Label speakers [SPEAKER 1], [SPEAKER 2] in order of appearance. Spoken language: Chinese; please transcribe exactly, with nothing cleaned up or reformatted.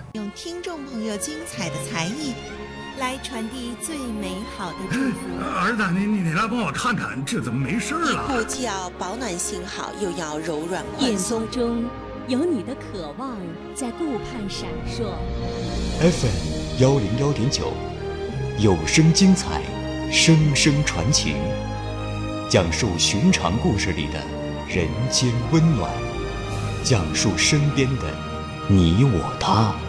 [SPEAKER 1] 用听众朋友精彩的才艺来传递最美好的祝福。
[SPEAKER 2] 儿子，你你你来帮我看看，这怎么没事了？
[SPEAKER 1] 一部既要保暖性好，又要柔软宽松。
[SPEAKER 3] 眼中有你的渴望在顾盼闪烁。
[SPEAKER 4] F M 幺零幺点九，有声精彩，声声传情，讲述寻常故事里的人间温暖，讲述身边的你我他。